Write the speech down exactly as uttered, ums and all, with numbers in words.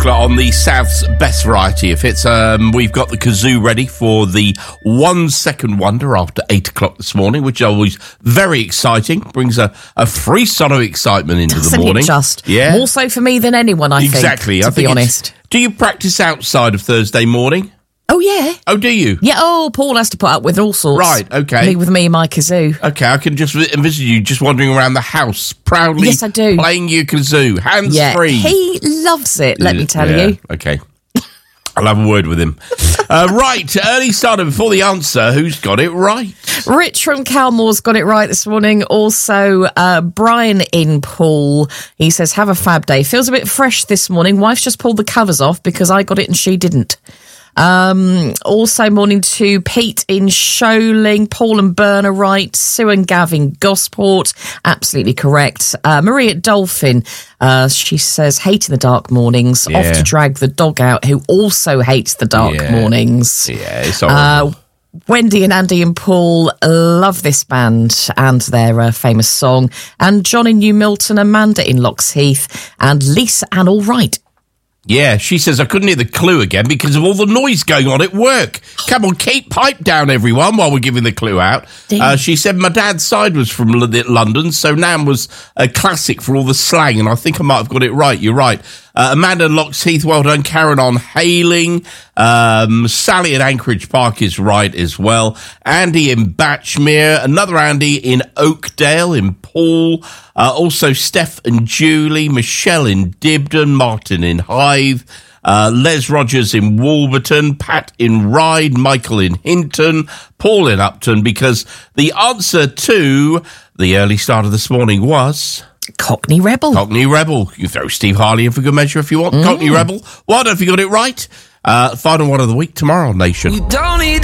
On the South's best variety of hits, um, we've got the kazoo ready for the one second wonder after eight o'clock this morning, which is always very exciting. Brings a, a free sort of excitement into Doesn't the morning. It just yeah, more so for me than anyone. I exactly. think. To I be think honest, do you practice outside of Thursday morning? Oh yeah. Oh, do you? Yeah. Oh, Paul has to put up with all sorts. Right. Okay. Me with me and my kazoo. Okay, I can just envisage you just wandering around the house proudly. Yes, I do. Playing your kazoo, hands Yeah, free. he loves it. Let me tell yeah, you. Okay. I'll have a word with him. Uh, right, early starter before the answer. Who's got it right? Rich from Calmore's got it right this morning. Also, uh, Brian in Poole. He says, have a fab day. Feels a bit fresh this morning. Wife's just pulled the covers off because I got it and she didn't. Um, also, morning to Pete in Sholing, Paul and Berner right, Sue and Gavin Gosport, absolutely correct. Uh, Marie at Dolphin, uh, she says, hate in the dark mornings, Yeah. off to drag the dog out, who also hates the dark Yeah. mornings. Yeah, it's horrible. Uh, Wendy and Andy and Paul love this band and their uh, famous song. And John in New Milton, Amanda in Loxheath, and Lisa and All Right. Yeah, she says, I couldn't hear the clue again because of all the noise going on at work. Come on, keep pipe down, everyone, while we're giving the clue out. Uh, she said my dad's side was from L- London, so Nam was a classic for all the slang, and I think I might have got it right. You're right. Uh, Amanda Loxheath, well done. Karen on Hailing. Um, Sally at Anchorage Park is right as well. Andy in Batchmere. Another Andy in Oakdale, in Paul. Uh, also Steph and Julie. Michelle in Dibden. Martin in Hythe. Uh, Les Rogers in Wolverton. Pat in Ryde. Michael in Hinton. Paul in Upton. Because the answer to the early start of this morning was... Cockney Rebel. Cockney Rebel. You throw Steve Harley in for good measure if you want. Mm. Cockney Rebel. Well done if you got it right. Uh, final one of the week tomorrow, Nation. You don't need